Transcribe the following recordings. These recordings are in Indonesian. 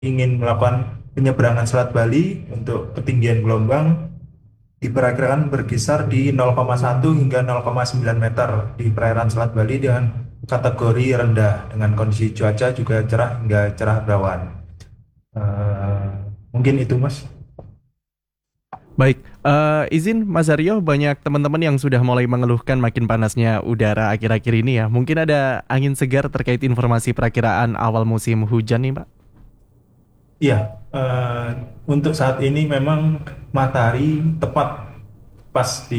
ingin melakukan penyeberangan Selat Bali untuk ketinggian gelombang diperkirakan berkisar di 0,1 hingga 0,9 meter di perairan Selat Bali dengan kategori rendah dengan kondisi cuaca juga cerah hingga cerah berawan. Eh, Mungkin itu Mas. Baik, izin Mas Aryo, banyak teman-teman yang sudah mulai mengeluhkan makin panasnya udara akhir-akhir ini ya. Mungkin ada angin segar terkait informasi perakiraan awal musim hujan nih, Pak? Iya, eh, untuk saat ini memang matahari tepat pas di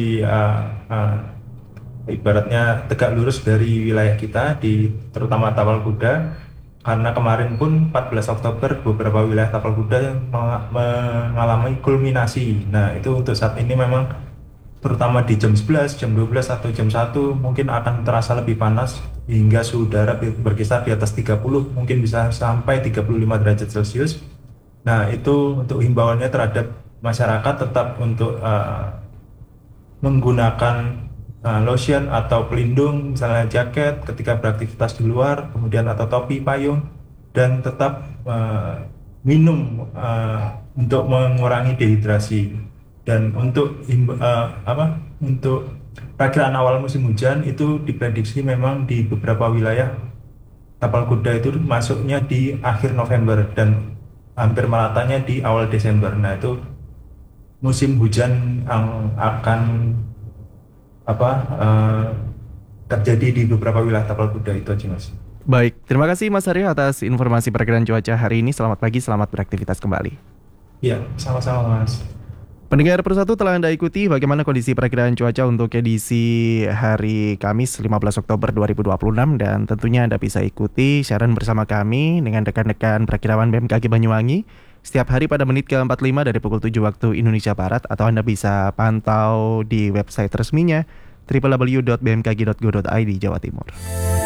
ibaratnya tegak lurus dari wilayah kita di terutama Tapal Kuda, karena kemarin pun 14 Oktober beberapa wilayah Tapal Kuda yang mengalami kulminasi. Nah, itu untuk saat ini memang terutama di jam 11, jam 12 atau jam 1 mungkin akan terasa lebih panas hingga suhu udara berkisar di atas 30, mungkin bisa sampai 35 derajat Celcius. Nah, itu untuk himbauannya terhadap masyarakat tetap untuk menggunakan lotion atau pelindung, misalnya jaket ketika beraktivitas di luar, kemudian atau topi, payung, dan tetap minum untuk mengurangi dehidrasi. Dan untuk untuk perakiraan awal musim hujan itu diprediksi memang di beberapa wilayah tapal kuda itu masuknya di akhir November dan hampir meratanya di awal Desember. Nah, itu musim hujan yang akan apa eh, terjadi di beberapa wilayah tapal kuda itu aja Mas. Baik, terima kasih Mas Aryo atas informasi perakiraan cuaca hari ini. Selamat pagi, selamat beraktivitas kembali. Iya, sama-sama Mas. Pendengar Persatu telah Anda ikuti bagaimana kondisi perakiraan cuaca untuk edisi hari Kamis 15 Oktober 2026 dan tentunya Anda bisa ikuti siaran bersama kami dengan rekan-rekan perakiraan BMKG Banyuwangi setiap hari pada menit ke-45 dari pukul 7 waktu Indonesia Barat atau Anda bisa pantau di website resminya www.bmkg.go.id Jawa Timur.